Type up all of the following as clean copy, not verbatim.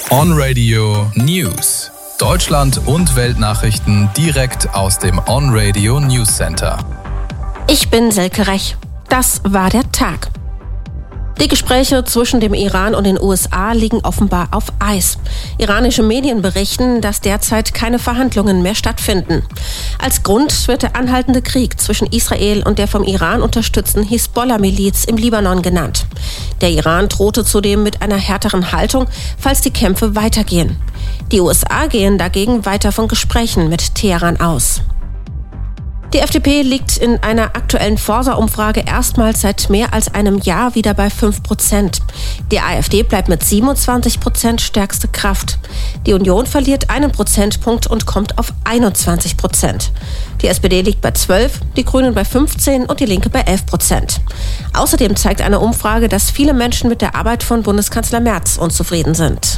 On Radio News. Deutschland und Weltnachrichten direkt aus dem On Radio News Center. Ich bin Selke Rech. Das war der Tag. Die Gespräche zwischen dem Iran und den USA liegen offenbar auf Eis. Iranische Medien berichten, dass derzeit keine Verhandlungen mehr stattfinden. Als Grund wird der anhaltende Krieg zwischen Israel und der vom Iran unterstützten Hisbollah-Miliz im Libanon genannt. Der Iran drohte zudem mit einer härteren Haltung, falls die Kämpfe weitergehen. Die USA gehen dagegen weiter von Gesprächen mit Teheran aus. Die FDP liegt in einer aktuellen Forsa-Umfrage erstmals seit mehr als einem Jahr wieder bei 5%. Die AfD bleibt mit 27% stärkste Kraft. Die Union verliert 1 Prozentpunkt und kommt auf 21%. Die SPD liegt bei 12%, die Grünen bei 15% und die Linke bei 11%. Außerdem zeigt eine Umfrage, dass viele Menschen mit der Arbeit von Bundeskanzler Merz unzufrieden sind.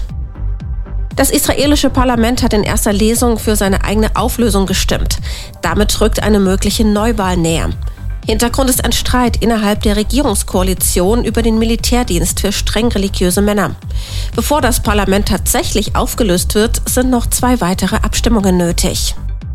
Das israelische Parlament hat in erster Lesung für seine eigene Auflösung gestimmt. Damit rückt eine mögliche Neuwahl näher. Hintergrund ist ein Streit innerhalb der Regierungskoalition über den Militärdienst für streng religiöse Männer. Bevor das Parlament tatsächlich aufgelöst wird, sind noch 2 weitere Abstimmungen nötig.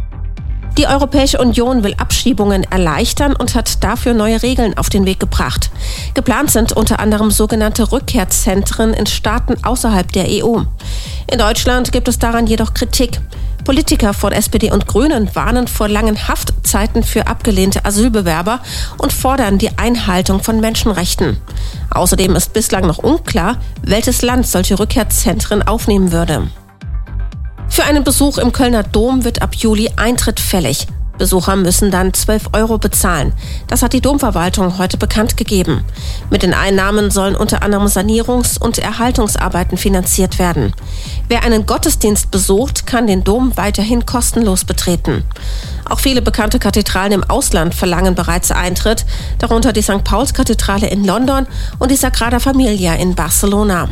Die Europäische Union will Abschiebungen erleichtern und hat dafür neue Regeln auf den Weg gebracht. Geplant sind unter anderem sogenannte Rückkehrzentren in Staaten außerhalb der EU. In Deutschland gibt es daran jedoch Kritik. Politiker von SPD und Grünen warnen vor langen Haftzeiten für abgelehnte Asylbewerber und fordern die Einhaltung von Menschenrechten. Außerdem ist bislang noch unklar, welches Land solche Rückkehrzentren aufnehmen würde. Für einen Besuch im Kölner Dom wird ab Juli Eintritt fällig. Besucher müssen dann 12 € bezahlen. Das hat die Domverwaltung heute bekannt gegeben. Mit den Einnahmen sollen unter anderem Sanierungs- und Erhaltungsarbeiten finanziert werden. Wer einen Gottesdienst besucht, kann den Dom weiterhin kostenlos betreten. Auch viele bekannte Kathedralen im Ausland verlangen bereits Eintritt, darunter die St. Pauls-Kathedrale in London und die Sagrada Familia in Barcelona.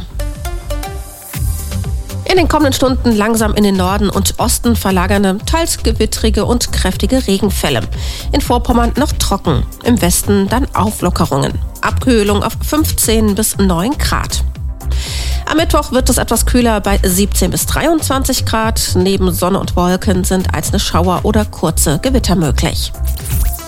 In den kommenden Stunden langsam in den Norden und Osten verlagernde, teils gewittrige und kräftige Regenfälle. In Vorpommern noch trocken, im Westen dann Auflockerungen. Abkühlung auf 15 bis 9 Grad. Am Mittwoch wird es etwas kühler bei 17 bis 23 Grad. Neben Sonne und Wolken sind einzelne Schauer oder kurze Gewitter möglich.